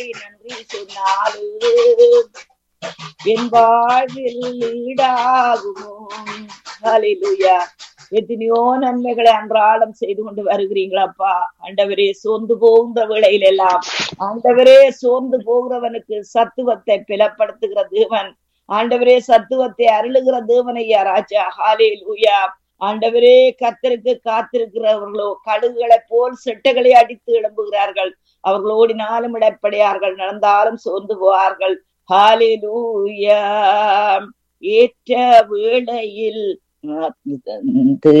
நன்றி சொன்னாலும் என் வாழ்வில் ஈடாகுமோ. ஹல்லேலூயா. எத்தனையோ நன்மைகளை அன்றாடம் செய்து கொண்டு வருகிறீங்களாப்பா. ஆண்டவரே, சோர்ந்து போகிற வேளையில எல்லாம் ஆண்டவரே, சோர்ந்து போகிறவனுக்கு சத்துவத்தை பிளப்படுத்துகிற தேவன். ஆண்டவரே, சத்துவத்தை அருளுகிற தேவன் ஐயா ராஜா. ஹல்லேலூயா. ஆண்டவரே, கர்த்தருக்கு காத்திருக்கிறவர்களோ கழுகுகளை போல் செட்டைகளை அடித்து எழும்புகிறார்கள். அவர்கள் ஓடினாலும் இடப்படையார்கள், நடந்தாலும் சோர்ந்து போவார்கள். ஹல்லேலூயா. ஏற்ற வேளையில்